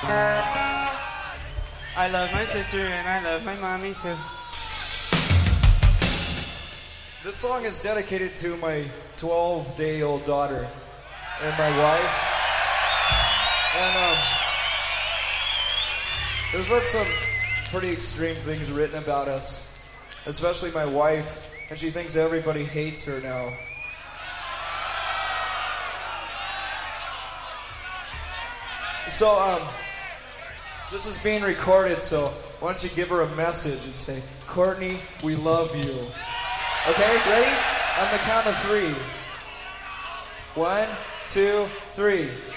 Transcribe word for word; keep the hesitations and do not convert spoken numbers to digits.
I love my sister and I love my mommy too. This song is dedicated to my twelve-day-old daughter and my wife. And um, there's been some pretty extreme things written about us, especially my wife, and she thinks everybody hates her now. So, um, this is being recorded, so why don't you give her a message and say, Courtney, we love you. Okay, ready? On the count of three. One, two, three.